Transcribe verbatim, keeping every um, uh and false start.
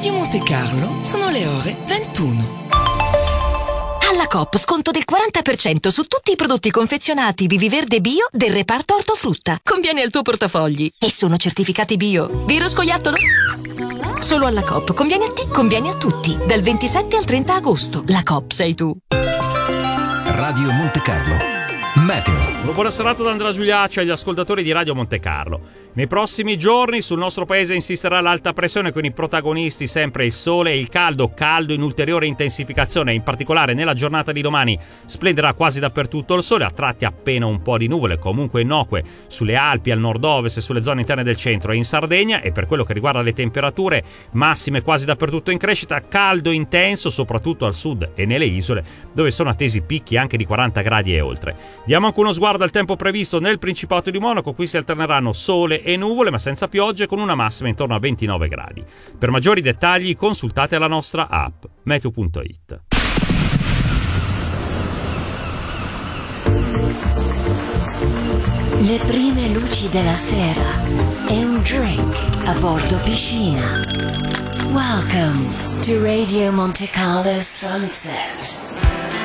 Radio Monte Carlo sono le ore ventuno. Alla Coop sconto del quaranta per cento su tutti i prodotti confezionati Vivi Verde Bio del reparto ortofrutta. Conviene al tuo portafogli e sono certificati bio. Vero scoiattolo? Solo alla Coop. Conviene a te, conviene a tutti. Dal ventisette al trenta agosto. La Coop sei tu. Radio Monte Carlo Meteo. Buona serata da Andrea Giuliacci agli ascoltatori di Radio Monte Carlo. Nei prossimi giorni sul nostro paese insisterà l'alta pressione, con i protagonisti sempre il sole e il caldo, caldo in ulteriore intensificazione. In particolare nella giornata di domani splenderà quasi dappertutto il sole, a tratti appena un po' di nuvole, comunque innocue sulle Alpi, al nord-ovest e sulle zone interne del centro e in Sardegna. E per quello che riguarda le temperature, massime quasi dappertutto in crescita, caldo intenso soprattutto al sud e nelle isole, dove sono attesi picchi anche di quaranta gradi e oltre. Diamo anche uno sguardo al tempo previsto nel Principato di Monaco. Qui si alterneranno sole e nuvole, ma senza piogge, con una massima intorno a ventinove gradi. Per maggiori dettagli consultate la nostra app meteo punto it. Le prime luci della sera e un drink a bordo piscina. Welcome to Radio Monte Carlo Sunset.